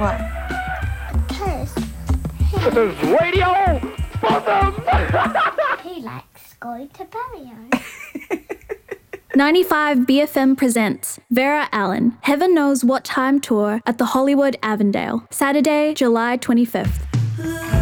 Why? Because This is radio for them. he likes going to Barrio. 95 BFM presents Vera Allen, Heaven Knows What Time Tour at the Hollywood Avondale, Saturday, July 25th.